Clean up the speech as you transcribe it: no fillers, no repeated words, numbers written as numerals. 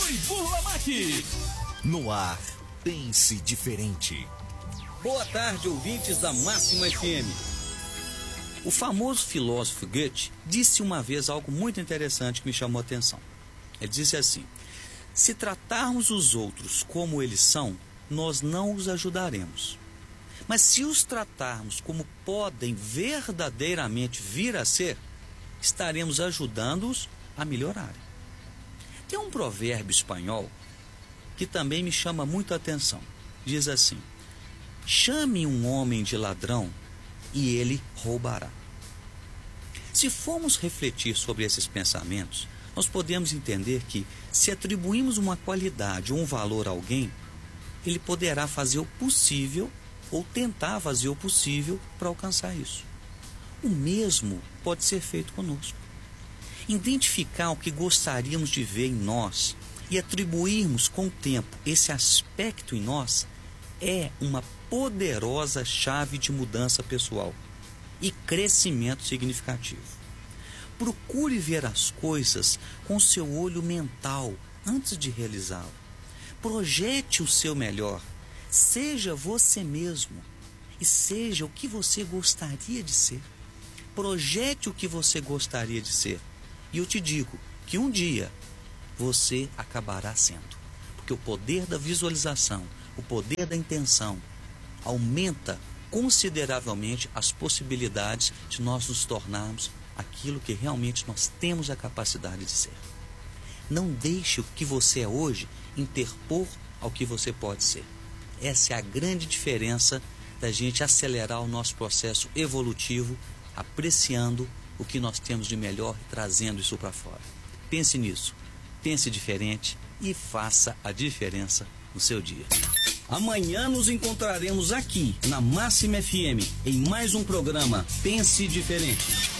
e Burlamac. No ar, pense diferente. Boa tarde, ouvintes da Máxima FM. O famoso filósofo Goethe disse uma vez algo muito interessante que me chamou a atenção. Ele disse assim: se tratarmos os outros como eles são, nós não os ajudaremos. Mas se os tratarmos como podem verdadeiramente vir a ser, estaremos ajudando-os a melhorarem. Tem um provérbio espanhol que também me chama muito a atenção. Diz assim: chame um homem de ladrão e ele roubará. Se formos refletir sobre esses pensamentos, nós podemos entender que, se atribuímos uma qualidade ou um valor a alguém, ele poderá fazer o possível ou tentar fazer o possível para alcançar isso. O mesmo pode ser feito conosco. Identificar o que gostaríamos de ver em nós e atribuirmos com o tempo esse aspecto em nós é uma poderosa chave de mudança pessoal e crescimento significativo. Procure ver as coisas com seu olho mental antes de realizá-lo. Projete o seu melhor. Seja você mesmo e seja o que você gostaria de ser. Projete o que você gostaria de ser. E eu te digo que um dia você acabará sendo. Porque o poder da visualização, o poder da intenção, aumenta consideravelmente as possibilidades de nós nos tornarmos aquilo que realmente nós temos a capacidade de ser. Não deixe o que você é hoje interpor ao que você pode ser. Essa é a grande diferença da gente acelerar o nosso processo evolutivo, apreciando o que nós temos de melhor e trazendo isso para fora. Pense nisso, pense diferente e faça a diferença no seu dia. Amanhã nos encontraremos aqui na Máxima FM em mais um programa Pense Diferente.